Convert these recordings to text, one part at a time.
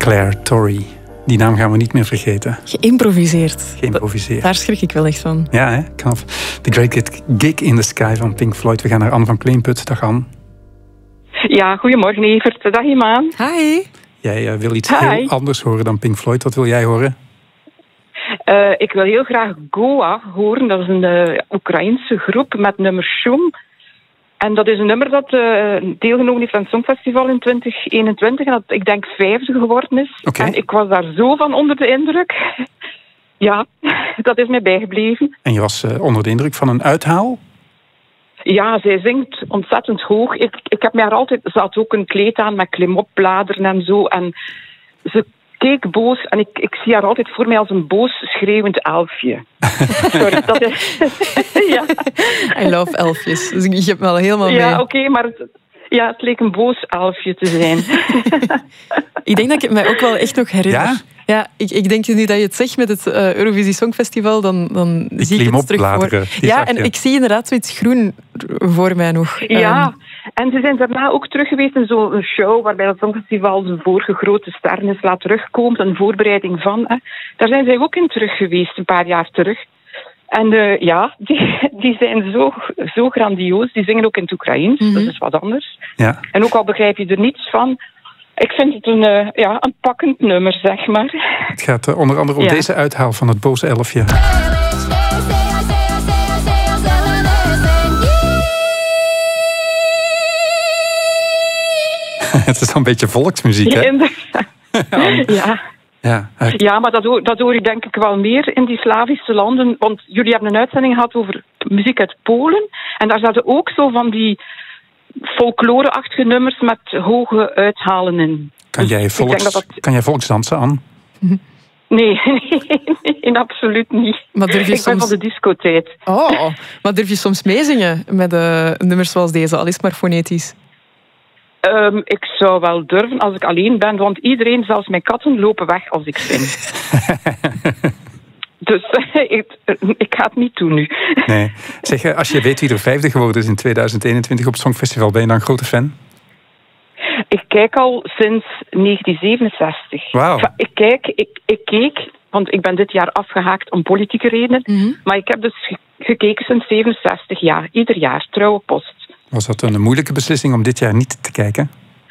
Claire Torrey. Die naam gaan we niet meer vergeten. Geïmproviseerd. Daar schrik ik wel echt van. Ja, hè? Knap. The Great Gig in the Sky van Pink Floyd. We gaan naar Anne van Kleemput. Dag Anne. Ja, goedemorgen Evert. Dag Imaan. Hi. Jij wil iets heel anders horen dan Pink Floyd. Wat wil jij horen? Ik wil heel graag Goa horen. Dat is een Oekraïense groep met nummer Shum. En dat is een nummer dat deelgenomen heeft aan het Songfestival in 2021. En dat, ik denk, 5e geworden is. Okay. En ik was daar zo van onder de indruk. Ja, dat is mij bijgebleven. En je was onder de indruk van een uithaal? Ja, zij zingt ontzettend hoog. Ik heb mij haar altijd... Ze had ook een kleed aan met klimopbladeren en zo. En ze keek boos. En ik zie haar altijd voor mij als een boos, schreeuwend elfje. Sorry, dat is... ja. I love elfjes. Dus ik heb me al helemaal mee. Ja, oké, maar het leek een boos elfje te zijn. Ik denk dat ik het mij ook wel echt nog herinner. Ja? Ja, ik denk nu dat je het zegt met het Eurovisie Songfestival, dan zie ik het terug voor. Ja, en ik zie inderdaad zoiets groen voor mij nog. Ja, en ze zijn daarna ook terug geweest in zo'n show waarbij het Songfestival zijn vorige grote sterren is laat terugkomen, een voorbereiding van. Daar zijn zij ook in terug geweest, een paar jaar terug. En die zijn zo grandioos. Die zingen ook in het Oekraïens, dat is wat anders. Ja. En ook al begrijp je er niets van, ik vind het een pakkend nummer, zeg maar. Het gaat onder andere om deze uithaal van het boze elfje. Het is een beetje volksmuziek, hè? Ja, maar dat hoor ik denk ik wel meer in die Slavische landen. Want jullie hebben een uitzending gehad over muziek uit Polen. En daar zaten ook zo van die folklore-achtige nummers met hoge uithalen in. Kan jij volksdansen, Anne? Nee, absoluut niet. Maar durf je ik ben van de discotijd. Oh, maar durf je soms meezingen met nummers zoals deze, al is het maar fonetisch? Ik zou wel durven als ik alleen ben, want iedereen, zelfs mijn katten, lopen weg als ik zing. Dus ik ga het niet doen nu. Nee. Zeg, als je weet wie er 5e geworden is in 2021 op het Songfestival, ben je dan een grote fan? Ik kijk al sinds 1967. Wauw. Ik keek, want ik ben dit jaar afgehaakt om politieke redenen. Mm-hmm. Maar ik heb dus gekeken sinds 67 jaar. Ieder jaar, trouwe post. Was dat een moeilijke beslissing om dit jaar niet te kijken?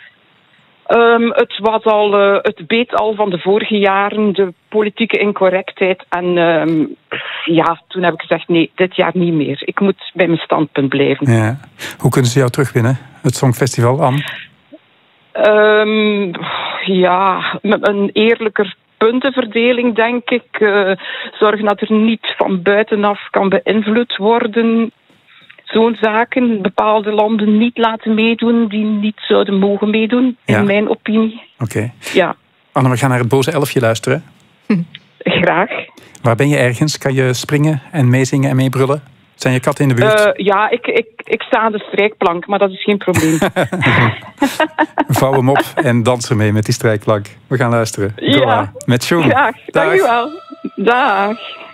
Het beet al van de vorige jaren, de politieke incorrectheid. En toen heb ik gezegd, nee, dit jaar niet meer. Ik moet bij mijn standpunt blijven. Ja. Hoe kunnen ze jou terugwinnen, het Songfestival, Anne? Met een eerlijker puntenverdeling, denk ik. Zorgen dat er niet van buitenaf kan beïnvloed worden. Zo'n zaken, bepaalde landen niet laten meedoen die niet zouden mogen meedoen, in mijn opinie. Oké. Ja. Anne, we gaan naar het boze elfje luisteren. Graag. Waar ben je ergens? Kan je springen en meezingen en meebrullen? Zijn je katten in de buurt? Ik sta aan de strijkplank, maar dat is geen probleem. Vouw hem op en dans ermee met die strijkplank. We gaan luisteren. Ja, met Shum. Graag. Dank u wel. Dag.